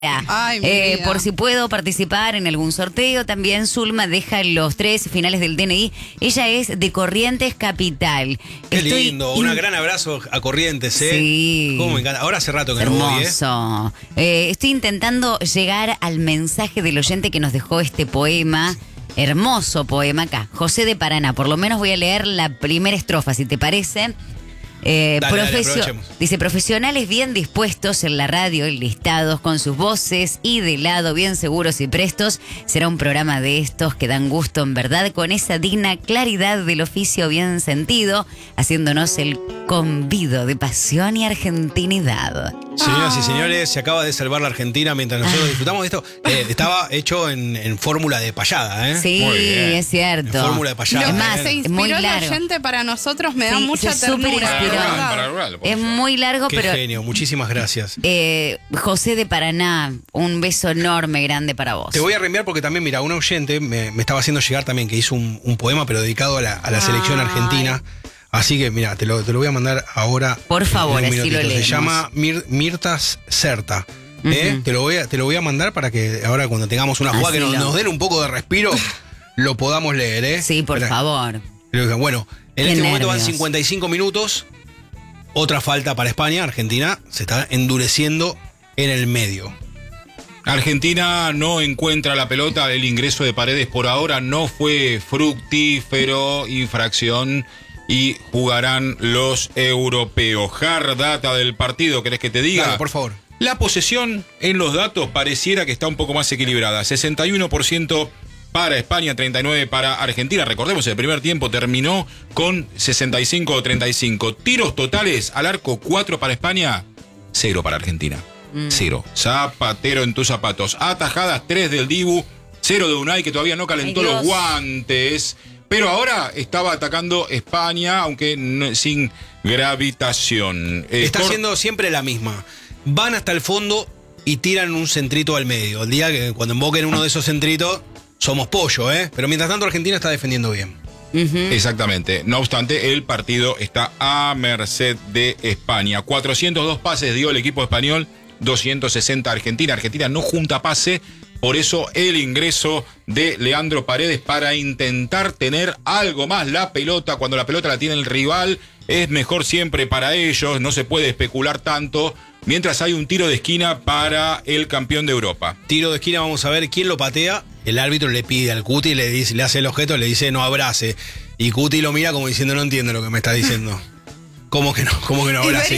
Ay, mi vida. Por si puedo participar en algún sorteo. También Zulma deja los 3 finales del DNI. Ella es de Corrientes Capital. Qué lindo, un gran abrazo a Corrientes, ¿eh? Sí. Cómo me encanta. Ahora hace rato que no voy, ¿eh? Hermoso. Estoy intentando llegar al mensaje del oyente que nos dejó este poema. Hermoso poema acá. José de Paraná. Por lo menos voy a leer la primera estrofa, si te parece. Dale, aprovechemos. Dice, profesionales bien dispuestos en la radio, enlistados con sus voces y de lado bien seguros y prestos. Será un programa de estos que dan gusto en verdad, con esa digna claridad del oficio bien sentido, haciéndonos el convido de pasión y argentinidad. Señoras y señores, se acaba de salvar la Argentina mientras nosotros disfrutamos de esto. Estaba hecho en fórmula de payada, ¿eh? Sí, es cierto. En fórmula de payada. Es más, se es muy inspiró el largo. oyente para nosotros, me da Sí, mucha se súper ternura. inspiró. de verdad. Para rural, por Es favor. muy largo, Qué pero genio, muchísimas gracias. José de Paraná, un beso enorme, grande para vos. Te voy a reenviar porque también, mira, un oyente me estaba haciendo llegar también que hizo un poema, pero dedicado a la selección argentina. Así que, mira, te lo voy a mandar ahora. Por favor, en un así minutito. lo leemos. Se llama Mirtas Certa. Te lo voy a mandar para que ahora cuando tengamos una jugada que nos den un poco de respiro, lo podamos leer, ¿eh? Sí, por favor. Bueno, en Qué este momento van nervios. 55 minutos. Otra falta para España. Argentina se está endureciendo en el medio. Argentina no encuentra la pelota, el ingreso de Paredes por ahora no fue fructífero, infracción, y jugarán los europeos. Hard data del partido, ¿querés que te diga? Dale, por favor. La posesión en los datos pareciera que está un poco más equilibrada. 61% para España, 39% para Argentina. Recordemos, el primer tiempo terminó con 65-35. Tiros totales al arco, 4 para España, 0 para Argentina. 0. Zapatero en tus zapatos. Atajadas, 3 del Dibu, 0 de Unai, que todavía no calentó Ay, los Dios. guantes. Pero ahora estaba atacando España, aunque sin gravitación. Está haciendo siempre la misma. Van hasta el fondo y tiran un centrito al medio. El día que cuando invoquen uno de esos centritos, somos pollo, ¿eh? Pero mientras tanto Argentina está defendiendo bien. Exactamente. No obstante, el partido está a merced de España. 402 pases dio el equipo español, 260 Argentina. Argentina no junta pase, por eso el ingreso de Leandro Paredes para intentar tener algo más la pelota. Cuando la pelota la tiene el rival, es mejor siempre para ellos, no se puede especular tanto. Mientras hay un tiro de esquina para el campeón de Europa. Tiro de esquina, vamos a ver quién lo patea. El árbitro le pide al Cuti, le hace el objeto, le dice no abrace. Y Cuti lo mira como diciendo no entiendo lo que me está diciendo. ¿Cómo que no? ¿Cómo que no abrace?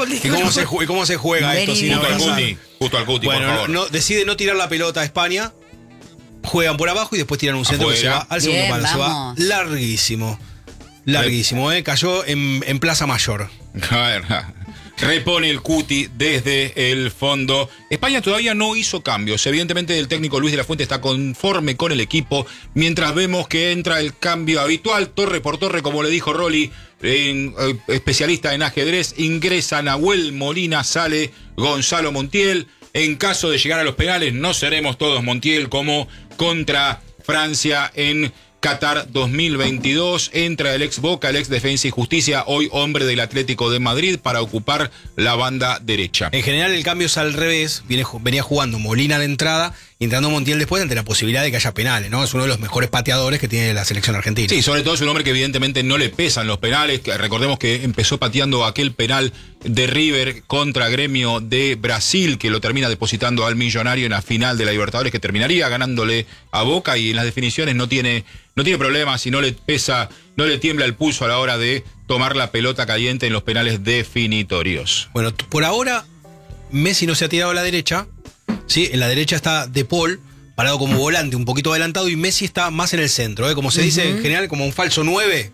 ¿Y cómo se juega esto sin Justo al abrazar? Cuti, justo al Cuti, por Bueno, favor. decide no tirar la pelota a España. Juegan por abajo y después tiran un centro que se va al segundo Bien, palo. Se va vamos. larguísimo. Larguísimo, ¿eh? Cayó en Plaza Mayor. A ver, repone el Cuti desde el fondo. España todavía no hizo cambios. Evidentemente el técnico Luis de la Fuente está conforme con el equipo, mientras vemos que entra el cambio habitual, torre por torre, como le dijo Rolly, especialista en ajedrez. Ingresa Nahuel Molina, sale Gonzalo Montiel. En caso de llegar a los penales, no seremos todos Montiel como contra Francia en Qatar 2022. Entra el ex Boca, el ex Defensa y Justicia, hoy hombre del Atlético de Madrid, para ocupar la banda derecha. En general el cambio es al revés. Venía jugando Molina de entrada y entrando Montiel después ante la posibilidad de que haya penales, ¿no? Es uno de los mejores pateadores que tiene la selección argentina. Sí, sobre todo es un hombre que evidentemente no le pesan los penales. Recordemos que empezó pateando aquel penal de River contra Gremio de Brasil, que lo termina depositando al Millonario en la final de la Libertadores, que terminaría ganándole a Boca, y en las definiciones no tiene problemas y no le pesa, no le tiembla el pulso a la hora de tomar la pelota caliente en los penales definitorios. Bueno, por ahora Messi no se ha tirado a la derecha. Sí, en la derecha está De Paul, parado como volante, un poquito adelantado, y Messi está más en el centro, como se dice en general, como un falso 9.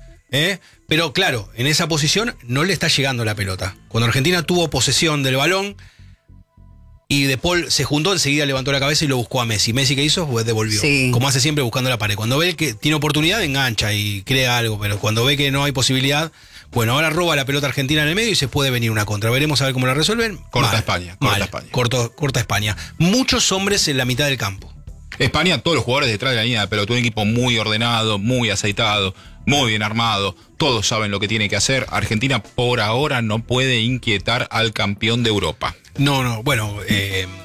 Pero claro, en esa posición no le está llegando la pelota. Cuando Argentina tuvo posesión del balón y De Paul se juntó, enseguida levantó la cabeza y lo buscó a Messi. Messi, ¿qué hizo? Pues devolvió. Sí. Como hace siempre, buscando la pared. Cuando ve que tiene oportunidad, engancha y crea algo, pero cuando ve que no hay posibilidad, bueno, ahora roba la pelota Argentina en el medio y se puede venir una contra. Veremos a ver cómo la resuelven. Corta Mal, España, mal. corta España. Corta España. Muchos hombres en la mitad del campo. España, todos los jugadores detrás de la línea de pelota, un equipo muy ordenado, muy aceitado, muy bien armado, todos saben lo que tiene que hacer. Argentina por ahora no puede inquietar al campeón de Europa. No, bueno,